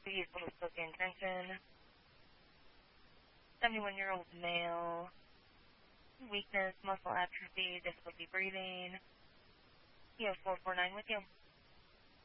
Please with spoken tension. 71-year-old male. Weakness, muscle atrophy, difficulty breathing. You have 449 with you.